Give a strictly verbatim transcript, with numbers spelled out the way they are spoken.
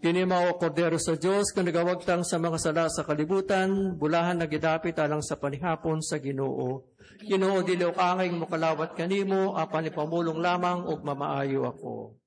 Kini mao kordero sa Dios kung nagawagtang sa mga sala sa kalibutan, bulahan nagidapit alang sa panihapon sa Ginoo. Ginoo dili angay mo kalawat kanimo, apan ipamulong lamang og mamaayo ako.